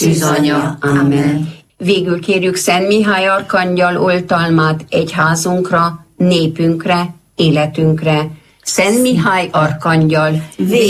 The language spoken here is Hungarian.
Szűzanya. Amen. Végül kérjük Szent Mihály arkangyal oltalmát egyházunkra, népünkre, életünkre. Szent Mihály arkangyal,